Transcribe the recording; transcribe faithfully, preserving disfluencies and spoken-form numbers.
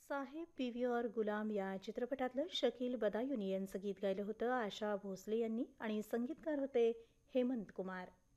साहेब बीवी और गुलाम या चित्रपटातलं शकील बदायुनी यांचं गीत गायलं होतं आशा भोसले यांनी आणि संगीतकार होते हेमंत कुमार.